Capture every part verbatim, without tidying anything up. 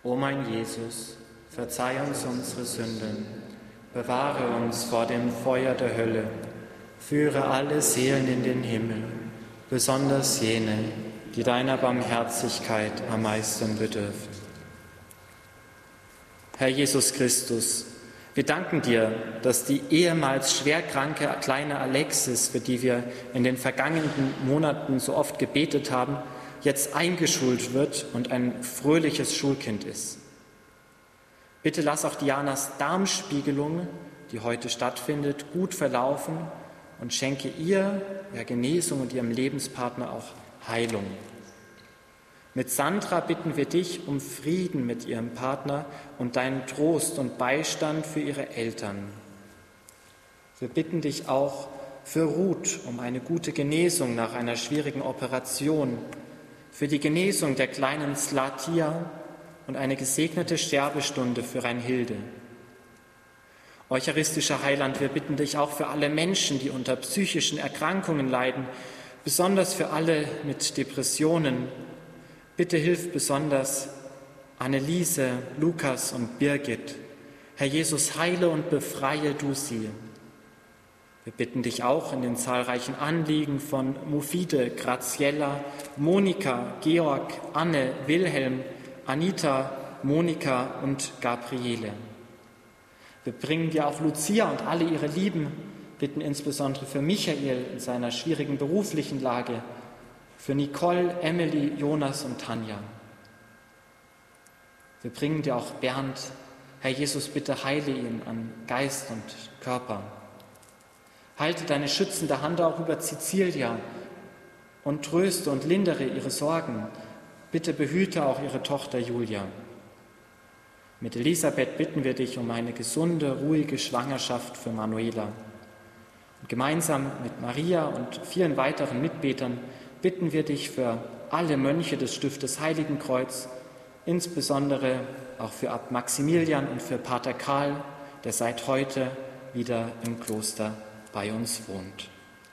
O mein Jesus, verzeih uns unsere Sünden, bewahre uns vor dem Feuer der Hölle, führe alle Seelen in den Himmel, besonders jene, die deiner Barmherzigkeit am meisten bedürfen. Herr Jesus Christus, wir danken dir, dass die ehemals schwerkranke kleine Alexis, für die wir in den vergangenen Monaten so oft gebetet haben, jetzt eingeschult wird und ein fröhliches Schulkind ist. Bitte lass auch Dianas Darmspiegelung, die heute stattfindet, gut verlaufen und schenke ihr ja, Genesung und ihrem Lebenspartner auch Heilung. Mit Sandra bitten wir dich um Frieden mit ihrem Partner und deinen Trost und Beistand für ihre Eltern. Wir bitten dich auch für Ruth um eine gute Genesung nach einer schwierigen Operation, für die Genesung der kleinen Slatia und eine gesegnete Sterbestunde für Reinhilde. Eucharistischer Heiland, wir bitten dich auch für alle Menschen, die unter psychischen Erkrankungen leiden, besonders für alle mit Depressionen. Bitte hilf besonders Anneliese, Lukas und Birgit. Herr Jesus, heile und befreie du sie. Wir bitten dich auch in den zahlreichen Anliegen von Mufide, Graziella, Monika, Georg, Anne, Wilhelm, Anita, Monika und Gabriele. Wir bringen dir auch Lucia und alle ihre Lieben, bitten insbesondere für Michael in seiner schwierigen beruflichen Lage, für Nicole, Emily, Jonas und Tanja. Wir bringen dir auch Bernd. Herr Jesus, bitte heile ihn an Geist und Körper. Halte deine schützende Hand auch über Cecilia und tröste und lindere ihre Sorgen. Bitte behüte auch ihre Tochter Julia. Mit Elisabeth bitten wir dich um eine gesunde, ruhige Schwangerschaft für Manuela. Und gemeinsam mit Maria und vielen weiteren Mitbetern bitten wir dich für alle Mönche des Stiftes Heiligenkreuz, insbesondere auch für Abt Maximilian und für Pater Karl, der seit heute wieder im Kloster bei uns wohnt.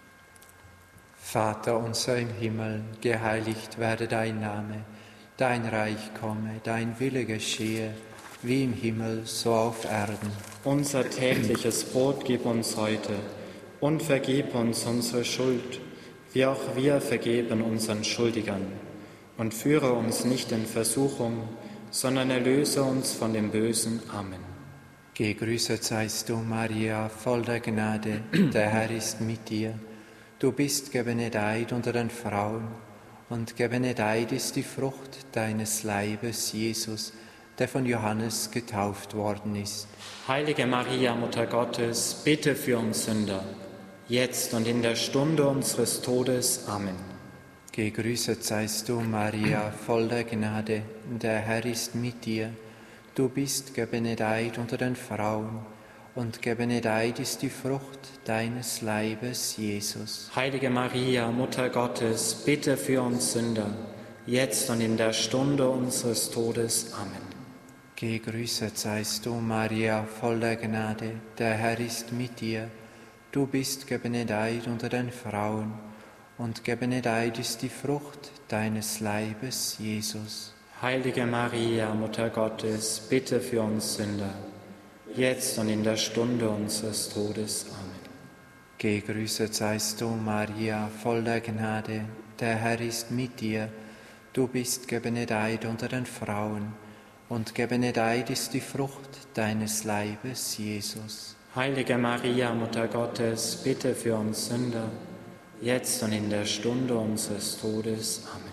Vater unser im Himmel, geheiligt werde dein Name, dein Reich komme, dein Wille geschehe, wie im Himmel, so auf Erden. Unser tägliches Brot gib uns heute und vergib uns unsere Schuld, wie auch wir vergeben unseren Schuldigern. Und führe uns nicht in Versuchung, sondern erlöse uns von dem Bösen. Amen. Gegrüßet seist du, Maria, voll der Gnade, der Herr ist mit dir. Du bist gebenedeit unter den Frauen, und gebenedeit ist die Frucht deines Leibes, Jesus, der von Johannes getauft worden ist. Heilige Maria, Mutter Gottes, bitte für uns Sünder, jetzt und in der Stunde unseres Todes. Amen. Gegrüßet seist du, Maria, voll der Gnade, der Herr ist mit dir. Du bist gebenedeit unter den Frauen, und gebenedeit ist die Frucht deines Leibes, Jesus. Heilige Maria, Mutter Gottes, bitte für uns Sünder, jetzt und in der Stunde unseres Todes. Amen. Gegrüßet seist du, Maria, voll der Gnade, der Herr ist mit dir. Du bist gebenedeit unter den Frauen, und gebenedeit ist die Frucht deines Leibes, Jesus. Heilige Maria, Mutter Gottes, bitte für uns Sünder, jetzt und in der Stunde unseres Todes. Amen. Gegrüßet seist du, Maria, voll der Gnade, der Herr ist mit dir. Du bist gebenedeit unter den Frauen, und gebenedeit ist die Frucht deines Leibes, Jesus. Heilige Maria, Mutter Gottes, bitte für uns Sünder, jetzt und in der Stunde unseres Todes. Amen.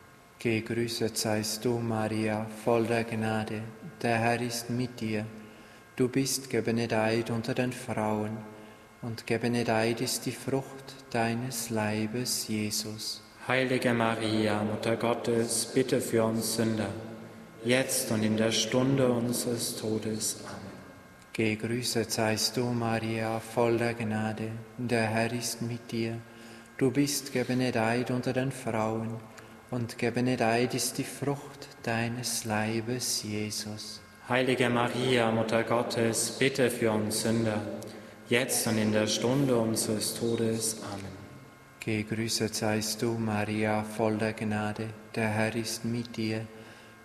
Gegrüßet seist du, Maria, voll der Gnade, der Herr ist mit dir. Du bist gebenedeit unter den Frauen, und gebenedeit ist die Frucht deines Leibes, Jesus. Heilige Maria, Mutter Gottes, bitte für uns Sünder, jetzt und in der Stunde unseres Todes. Amen. Gegrüßet seist du, Maria, voll der Gnade, der Herr ist mit dir. Du bist gebenedeit unter den Frauen, und gebenedeit ist die Frucht deines Leibes, Jesus. Heilige Maria, Mutter Gottes, bitte für uns Sünder, jetzt und in der Stunde unseres Todes. Amen. Gegrüßet seist du, Maria, voll der Gnade, der Herr ist mit dir.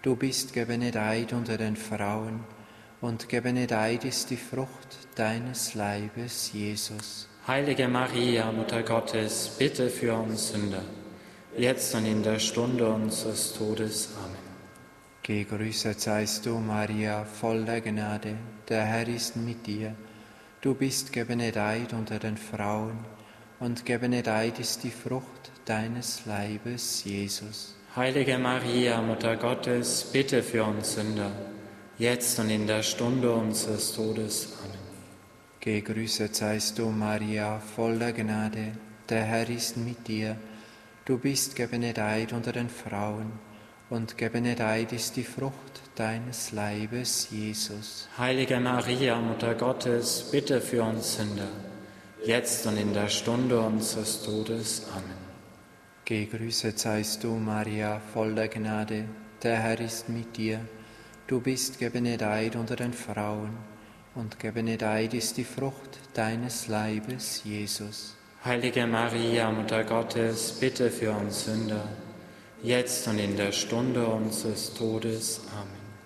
Du bist gebenedeit unter den Frauen, und gebenedeit ist die Frucht deines Leibes, Jesus. Heilige Maria, Mutter Gottes, bitte für uns Sünder, jetzt und in der Stunde unseres Todes. Amen. Gegrüßet seist du, Maria, voll der Gnade, der Herr ist mit dir. Du bist gebenedeit unter den Frauen, und gebenedeit ist die Frucht deines Leibes, Jesus. Heilige Maria, Mutter Gottes, bitte für uns Sünder, jetzt und in der Stunde unseres Todes. Amen. Gegrüßet seist du, Maria, voll der Gnade, der Herr ist mit dir. Du bist gebenedeit unter den Frauen, und gebenedeit ist die Frucht deines Leibes, Jesus. Heilige Maria, Mutter Gottes, bitte für uns Sünder, jetzt und in der Stunde unseres Todes. Amen. Gegrüßet seist du, Maria, voll der Gnade, der Herr ist mit dir. Du bist gebenedeit unter den Frauen, und gebenedeit ist die Frucht deines Leibes, Jesus. Heilige Maria, Mutter Gottes, bitte für uns Sünder, jetzt und in der Stunde unseres Todes. Amen.